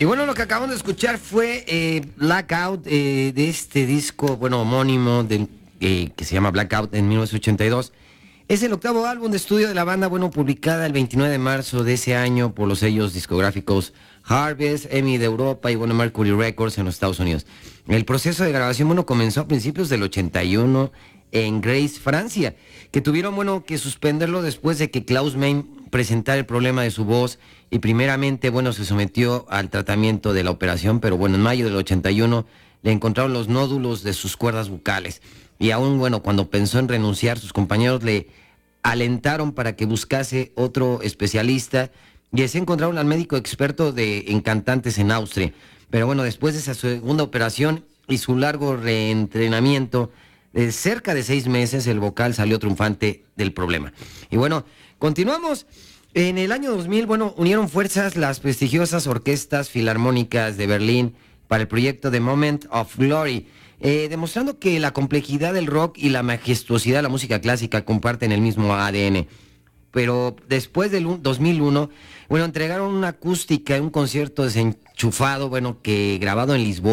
Y bueno, lo que acabamos de escuchar fue Blackout, de este disco, bueno, homónimo, que se llama Blackout en 1982. Es el octavo álbum de estudio de la banda, bueno, publicada el 29 de marzo de ese año por los sellos discográficos Harvest, EMI de Europa y, bueno, Mercury Records en los Estados Unidos. El proceso de grabación, bueno, comenzó a principios del 81 en Grasse, Francia, que tuvieron, bueno, que suspenderlo después de que Klaus Meine presentara el problema de su voz y primeramente, bueno, se sometió al tratamiento de la operación, pero bueno, en mayo del 81 le encontraron los nódulos de sus cuerdas vocales y aún, bueno, cuando pensó en renunciar, sus compañeros le alentaron para que buscase otro especialista y así encontraron al médico experto en cantantes en Austria. Pero bueno, después de esa segunda operación y su largo reentrenamiento, de cerca de 6 meses, el vocal salió triunfante del problema. Y bueno, continuamos. En el año 2000, bueno, unieron fuerzas las prestigiosas orquestas filarmónicas de Berlín para el proyecto The Moment of Glory, demostrando que la complejidad del rock y la majestuosidad de la música clásica comparten el mismo ADN. Pero después del 2001, bueno, entregaron una acústica, un concierto desenchufado, bueno, que grabado en Lisboa.